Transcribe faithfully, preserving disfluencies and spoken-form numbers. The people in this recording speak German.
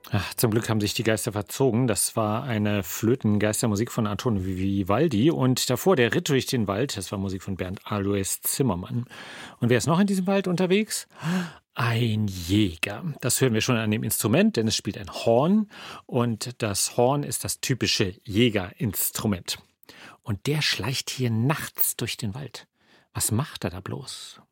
Ach, zum Glück haben sich die Geister verzogen. Das war eine Flötengeistermusik von Antonio Vivaldi und davor der Ritt durch den Wald. Das war Musik von Bernd Alois Zimmermann. Und wer ist noch in diesem Wald unterwegs? Ein Jäger. Das hören wir schon an dem Instrument, denn es spielt ein Horn und das Horn ist das typische Jägerinstrument. Und der schleicht hier nachts durch den Wald. Was macht er da bloß?